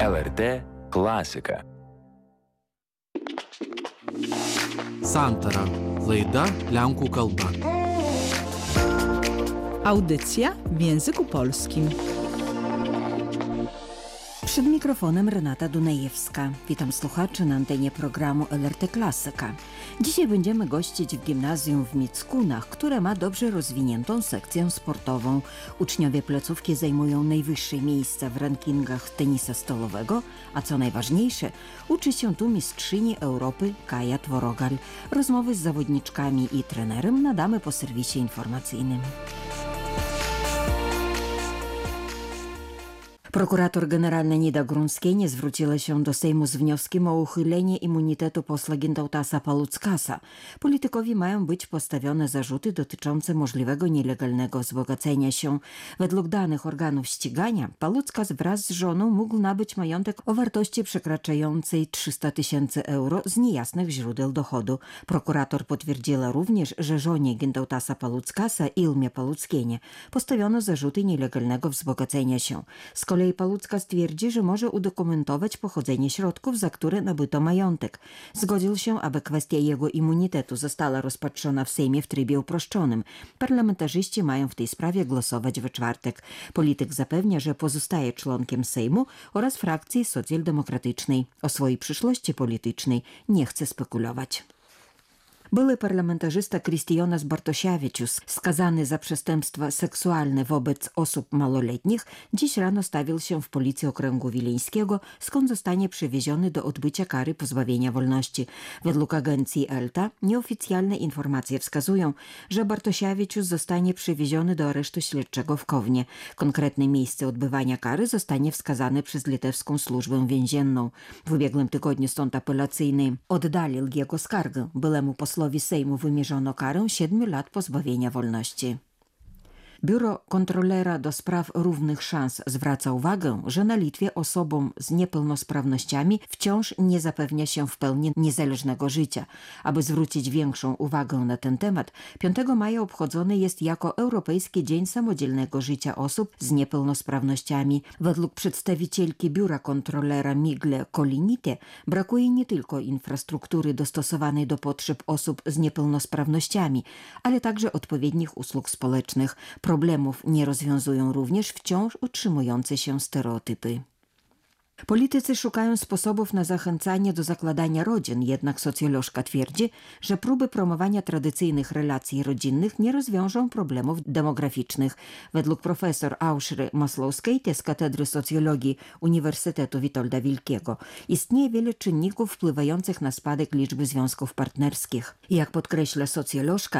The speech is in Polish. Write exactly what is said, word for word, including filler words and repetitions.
L R T klasika. Santara. Laida lenkų kalba. Audycja w języku polskim. Przed mikrofonem Renata Dunajewska. Witam słuchaczy na antenie programu L R T Klasyka. Dzisiaj będziemy gościć w gimnazjum w Mickunach, które ma dobrze rozwiniętą sekcję sportową. Uczniowie placówki zajmują najwyższe miejsca w rankingach tenisa stołowego, a co najważniejsze, uczy się tu mistrzyni Europy Kaja Tworogal. Rozmowy z zawodniczkami i trenerem nadamy po serwisie informacyjnym. Prokurator generalna Nida Grunskienė zwróciła się do Sejmu z wnioskiem o uchylenie immunitetu posła Gintautasa Paluckasa. Politykowi mają być postawione zarzuty dotyczące możliwego nielegalnego wzbogacenia się. Według danych organów ścigania Paluckas wraz z żoną mógł nabyć majątek o wartości przekraczającej trzysta tysięcy euro z niejasnych źródeł dochodu. Prokurator potwierdziła również, że żonie Gintautasa Paluckasa, Ilmie Paluckienė, postawiono zarzuty nielegalnego wzbogacenia się. Z kolei Paluckas twierdzi, że może udokumentować pochodzenie środków, za które nabyto majątek. Zgodził się, aby kwestia jego immunitetu została rozpatrzona w Sejmie w trybie uproszczonym. Parlamentarzyści mają w tej sprawie głosować we czwartek. Polityk zapewnia, że pozostaje członkiem Sejmu oraz frakcji socjaldemokratycznej. O swojej przyszłości politycznej nie chce spekulować. Były parlamentarzysta Kristijonas Bartosiewicz, skazany za przestępstwa seksualne wobec osób małoletnich, dziś rano stawił się w Policji Okręgu Wileńskiego, skąd zostanie przewieziony do odbycia kary pozbawienia wolności. Według agencji ELTA nieoficjalne informacje wskazują, że Bartosiewicz zostanie przewieziony do aresztu śledczego w Kownie. Konkretne miejsce odbywania kary zostanie wskazane przez litewską służbę więzienną. W ubiegłym tygodniu sąd apelacyjny oddalił jego skargę. Bylemu posłowi Sejmu wymierzono karę siedmiu lat pozbawienia wolności. Biuro Kontrolera do Spraw Równych Szans zwraca uwagę, że na Litwie osobom z niepełnosprawnościami wciąż nie zapewnia się w pełni niezależnego życia. Aby zwrócić większą uwagę na ten temat, piątego maja obchodzony jest jako Europejski Dzień Samodzielnego Życia Osób z Niepełnosprawnościami. Według przedstawicielki Biura Kontrolera Migle Kolinite brakuje nie tylko infrastruktury dostosowanej do potrzeb osób z niepełnosprawnościami, ale także odpowiednich usług społecznych. Problemów nie rozwiązują również wciąż utrzymujące się stereotypy. Politycy szukają sposobów na zachęcanie do zakładania rodzin, jednak socjolożka twierdzi, że próby promowania tradycyjnych relacji rodzinnych nie rozwiążą problemów demograficznych. Według profesor Aušry Maslauskaitės z Katedry Socjologii Uniwersytetu Witolda Wielkiego istnieje wiele czynników wpływających na spadek liczby związków partnerskich. Jak podkreśla socjolożka,